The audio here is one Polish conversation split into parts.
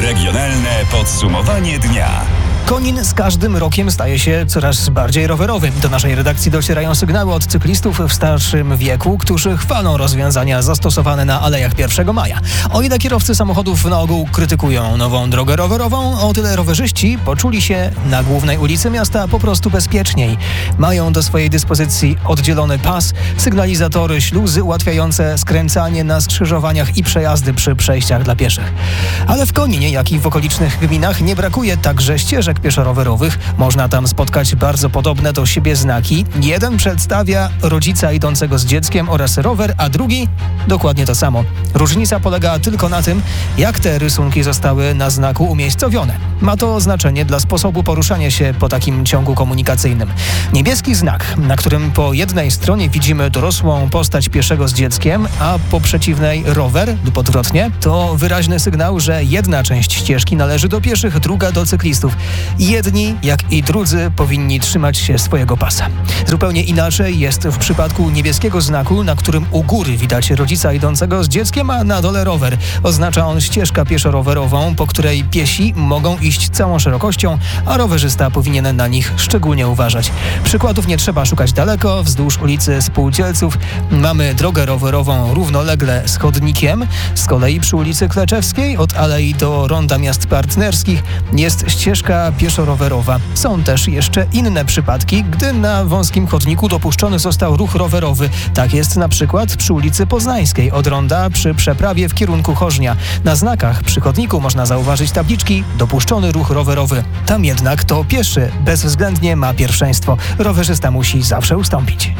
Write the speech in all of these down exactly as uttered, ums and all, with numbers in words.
Regionalne podsumowanie dnia. Konin z każdym rokiem staje się coraz bardziej rowerowy. Do naszej redakcji docierają sygnały od cyklistów w starszym wieku, którzy chwalą rozwiązania zastosowane na alejach pierwszego maja. O ile kierowcy samochodów na ogół krytykują nową drogę rowerową, o tyle rowerzyści poczuli się na głównej ulicy miasta po prostu bezpieczniej. Mają do swojej dyspozycji oddzielony pas, sygnalizatory, śluzy ułatwiające skręcanie na skrzyżowaniach i przejazdy przy przejściach dla pieszych. Ale w Koninie, jak i w okolicznych gminach nie brakuje także ścieżek pieszo-rowerowych. Można tam spotkać bardzo podobne do siebie znaki. Jeden przedstawia rodzica idącego z dzieckiem oraz rower, a drugi dokładnie to samo. Różnica polega tylko na tym, jak te rysunki zostały na znaku umiejscowione. Ma to znaczenie dla sposobu poruszania się po takim ciągu komunikacyjnym. Niebieski znak, na którym po jednej stronie widzimy dorosłą postać pieszego z dzieckiem, a po przeciwnej rower lub odwrotnie, to wyraźny sygnał, że jedna część ścieżki należy do pieszych, druga do cyklistów. Jedni, jak i drudzy, powinni trzymać się swojego pasa. Zupełnie inaczej jest w przypadku niebieskiego znaku, na którym u góry widać rodzica idącego z dzieckiem, a na dole rower. Oznacza on ścieżkę pieszo-rowerową, po której piesi mogą iść całą szerokością, a rowerzysta powinien na nich szczególnie uważać. Przykładów nie trzeba szukać daleko. Wzdłuż ulicy Spółdzielców mamy drogę rowerową równolegle z chodnikiem. Z kolei przy ulicy Kleczewskiej od Alei do Ronda Miast Partnerskich jest ścieżka pieszo-rowerowa. Są też jeszcze inne przypadki, gdy na wąskim chodniku dopuszczony został ruch rowerowy. Tak jest na przykład przy ulicy Poznańskiej od Ronda przy przeprawie w kierunku Chorznia. Na znakach przy chodniku można zauważyć tabliczki "Dopuszczony ruch rowerowy". Tam jednak to pieszy bezwzględnie ma pierwszeństwo. Rowerzysta musi zawsze ustąpić.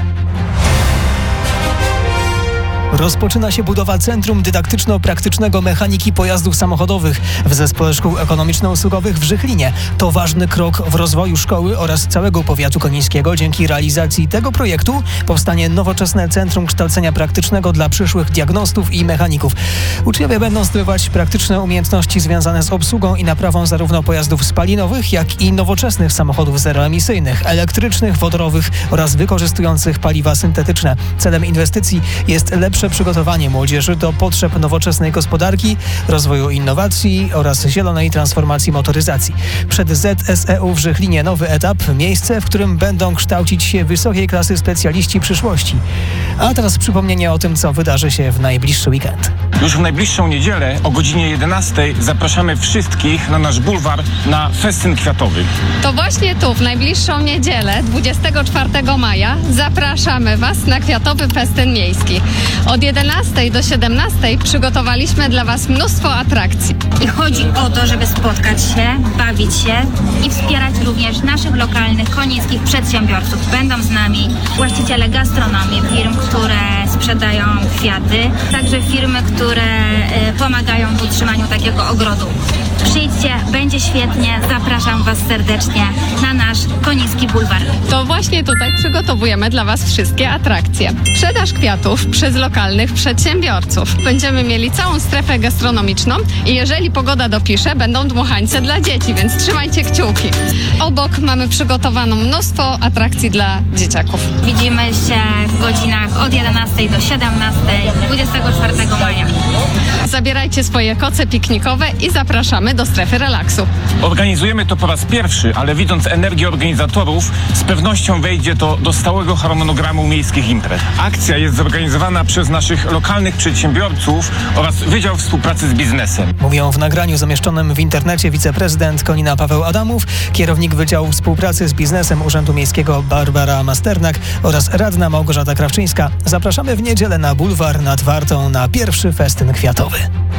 Rozpoczyna się budowa Centrum Dydaktyczno-Praktycznego Mechaniki Pojazdów Samochodowych w Zespole Szkół Ekonomiczno-Usługowych w Żychlinie. To ważny krok w rozwoju szkoły oraz całego powiatu konińskiego. Dzięki realizacji tego projektu powstanie nowoczesne Centrum Kształcenia Praktycznego dla przyszłych diagnostów i mechaników. Uczniowie będą zdobywać praktyczne umiejętności związane z obsługą i naprawą zarówno pojazdów spalinowych, jak i nowoczesnych samochodów zeroemisyjnych, elektrycznych, wodorowych oraz wykorzystujących paliwa syntetyczne. Celem inwestycji jest lepsze przygotowanie młodzieży do potrzeb nowoczesnej gospodarki, rozwoju innowacji oraz zielonej transformacji motoryzacji. Przed Z S E U w Żychlinie nowy etap, miejsce, w którym będą kształcić się wysokiej klasy specjaliści przyszłości. A teraz przypomnienie o tym, co wydarzy się w najbliższy weekend. Już w najbliższą niedzielę o godzinie jedenastej zapraszamy wszystkich na nasz bulwar na festyn kwiatowy. To właśnie tu, w najbliższą niedzielę, dwudziestego czwartego maja, zapraszamy Was na Kwiatowy Festyn Miejski. Od jedenastej do siedemnastej przygotowaliśmy dla Was mnóstwo atrakcji. I chodzi o to, żeby spotkać się, bawić się i wspierać również naszych lokalnych konińskich przedsiębiorców. Będą z nami właściciele gastronomii, firm, które sprzedają kwiaty, także firmy, które y, pomagają w utrzymaniu takiego ogrodu. Przyjdźcie, będzie świetnie, zapraszam Was serdecznie na nasz koniński bulwar. To właśnie tutaj przygotowujemy dla Was wszystkie atrakcje. Sprzedaż kwiatów przez lokalnych przedsiębiorców. Będziemy mieli całą strefę gastronomiczną i jeżeli pogoda dopisze, będą dmuchańce dla dzieci, więc trzymajcie kciuki. Obok mamy przygotowaną mnóstwo atrakcji dla dzieciaków. Widzimy się w godzinach od jedenastej do siedemnastej, dwudziestego czwartego maja. Zabierajcie swoje koce piknikowe i zapraszamy do strefy relaksu. Organizujemy to po raz pierwszy, ale widząc energię organizatorów, z pewnością wejdzie to do stałego harmonogramu miejskich imprez. Akcja jest zorganizowana przez naszych lokalnych przedsiębiorców oraz Wydział Współpracy z Biznesem. Mówią w nagraniu zamieszczonym w internecie wiceprezydent Konina Paweł Adamów, kierownik Wydziału Współpracy z Biznesem Urzędu Miejskiego Barbara Masternak oraz radna Małgorzata Krawczyńska. Zapraszamy w niedzielę na bulwar nad Wartą na pierwszy festyn kwiatowy.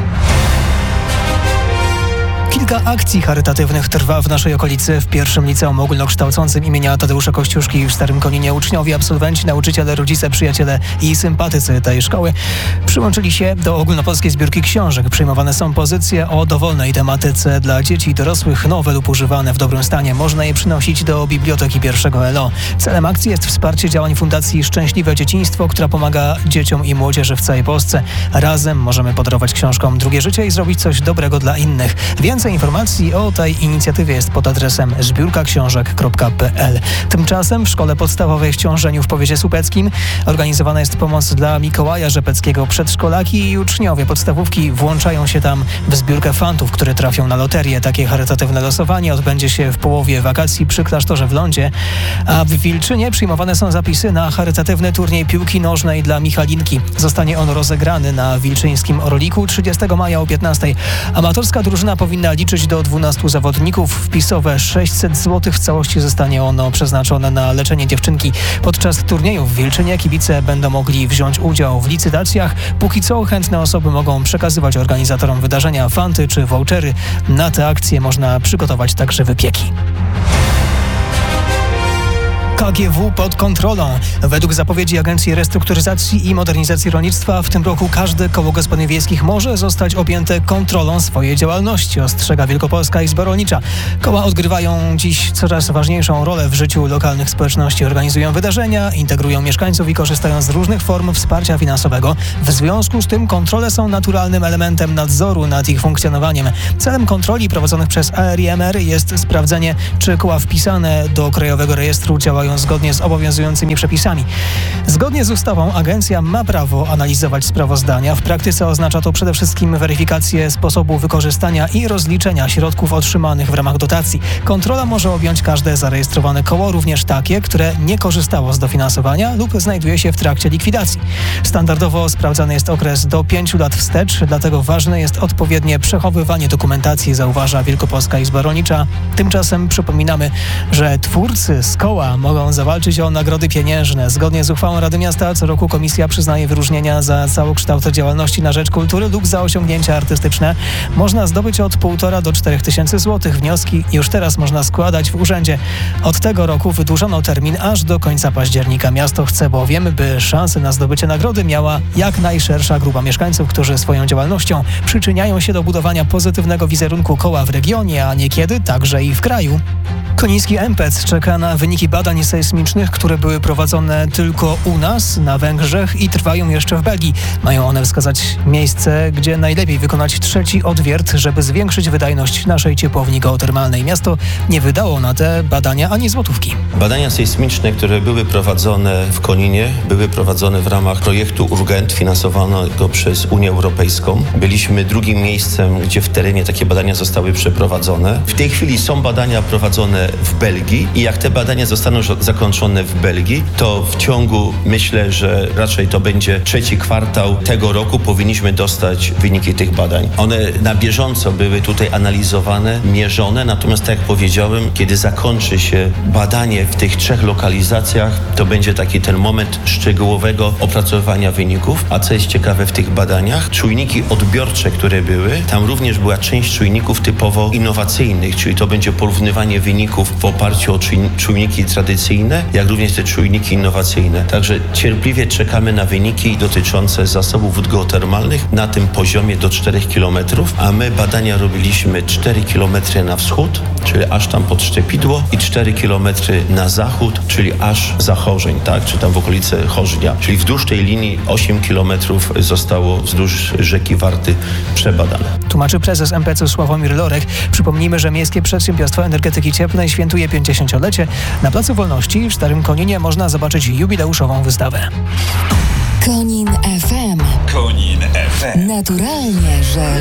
Kilka akcji charytatywnych trwa w naszej okolicy. W pierwszym liceum ogólnokształcącym imienia Tadeusza Kościuszki w Starym Koninie uczniowie, absolwenci, nauczyciele, rodzice, przyjaciele i sympatycy tej szkoły przyłączyli się do ogólnopolskiej zbiórki książek. Przyjmowane są pozycje o dowolnej tematyce dla dzieci i dorosłych, nowe lub używane w dobrym stanie. Można je przynosić do Biblioteki pierwszego L O. Celem akcji jest wsparcie działań Fundacji Szczęśliwe Dzieciństwo, która pomaga dzieciom i młodzieży w całej Polsce. Razem możemy podarować książkom drugie życie i zrobić coś dobrego dla innych. Więcej informacji o tej inicjatywie jest pod adresem zbiórka książek kropka p l. Tymczasem w szkole podstawowej w Ciążeniu w powiecie słupeckim organizowana jest pomoc dla Mikołaja Rzepeckiego. Przedszkolaki i uczniowie podstawówki włączają się tam w zbiórkę fantów, które trafią na loterię. Takie charytatywne losowanie odbędzie się w połowie wakacji przy klasztorze w Lądzie, a w Wilczynie przyjmowane są zapisy na charytatywny turniej piłki nożnej dla Michalinki. Zostanie on rozegrany na wilczyńskim Orliku trzydziestego maja o piętnastej. Amatorska drużyna powinna liczyć do dwunastu zawodników. Wpisowe sześćset złotych. W całości zostanie ono przeznaczone na leczenie dziewczynki. Podczas turnieju w Wilczynie kibice będą mogli wziąć udział w licytacjach. Póki co chętne osoby mogą przekazywać organizatorom wydarzenia fanty czy vouchery. Na tę akcję można przygotować także wypieki. K G W pod kontrolą. Według zapowiedzi Agencji Restrukturyzacji i Modernizacji Rolnictwa w tym roku każde koło gospodyń wiejskich może zostać objęte kontrolą swojej działalności, ostrzega Wielkopolska Izba Rolnicza. Koła odgrywają dziś coraz ważniejszą rolę w życiu lokalnych społeczności. Organizują wydarzenia, integrują mieszkańców i korzystają z różnych form wsparcia finansowego. W związku z tym kontrole są naturalnym elementem nadzoru nad ich funkcjonowaniem. Celem kontroli prowadzonych przez A R I M R jest sprawdzenie, czy koła wpisane do Krajowego Rejestru działają zgodnie z obowiązującymi przepisami. Zgodnie z ustawą agencja ma prawo analizować sprawozdania. W praktyce oznacza to przede wszystkim weryfikację sposobu wykorzystania i rozliczenia środków otrzymanych w ramach dotacji. Kontrola może objąć każde zarejestrowane koło, również takie, które nie korzystało z dofinansowania lub znajduje się w trakcie likwidacji. Standardowo sprawdzany jest okres do pięciu lat wstecz, dlatego ważne jest odpowiednie przechowywanie dokumentacji, zauważa Wielkopolska Izba Rolnicza. Tymczasem przypominamy, że twórcy z koła mogą zawalczyć o nagrody pieniężne. Zgodnie z uchwałą Rady Miasta co roku komisja przyznaje wyróżnienia za całokształt działalności na rzecz kultury lub za osiągnięcia artystyczne. Można zdobyć od półtora do czterech tysięcy złotych. Wnioski już teraz można składać w urzędzie. Od tego roku wydłużono termin aż do końca października. Miasto chce bowiem, by szansę na zdobycie nagrody miała jak najszersza grupa mieszkańców, którzy swoją działalnością przyczyniają się do budowania pozytywnego wizerunku koła w regionie, a niekiedy także i w kraju. Koniński M P E C czeka na wyniki badań sejsmicznych, które były prowadzone tylko u nas, na Węgrzech i trwają jeszcze w Belgii. Mają one wskazać miejsce, gdzie najlepiej wykonać trzeci odwiert, żeby zwiększyć wydajność naszej ciepłowni geotermalnej. Miasto nie wydało na te badania ani złotówki. Badania sejsmiczne, które były prowadzone w Koninie, były prowadzone w ramach projektu Urgent finansowanego przez Unię Europejską. Byliśmy drugim miejscem, gdzie w terenie takie badania zostały przeprowadzone. W tej chwili są badania prowadzone w Belgii i jak te badania zostaną zakończone w Belgii, to w ciągu, myślę, że raczej to będzie trzeci kwartał tego roku, powinniśmy dostać wyniki tych badań. One na bieżąco były tutaj analizowane, mierzone, natomiast tak jak powiedziałem, kiedy zakończy się badanie w tych trzech lokalizacjach, to będzie taki ten moment szczegółowego opracowywania wyników. A co jest ciekawe w tych badaniach, czujniki odbiorcze, które były, tam również była część czujników typowo innowacyjnych, czyli to będzie porównywanie wyników w oparciu o czujniki tradycyjne, jak również te czujniki innowacyjne. Także cierpliwie czekamy na wyniki dotyczące zasobów wód geotermalnych na tym poziomie do czterech kilometrów, a my badania robiliśmy cztery kilometry na wschód, czyli aż tam pod Szczepidło i cztery kilometry na zachód, czyli aż za Chorzeń, tak, czy tam w okolice Chorznia. Czyli wzdłuż tej linii osiem kilometrów zostało wzdłuż rzeki Warty przebadane. Tłumaczy prezes M P E C Sławomir Lorek. Przypomnijmy, że Miejskie Przedsiębiorstwo Energetyki Cieplnej świętuje pięćdziesięciolecie. Na Placu Wolności w Starym Koninie można zobaczyć jubileuszową wystawę. Konin F M. Konin F M. Naturalnie, że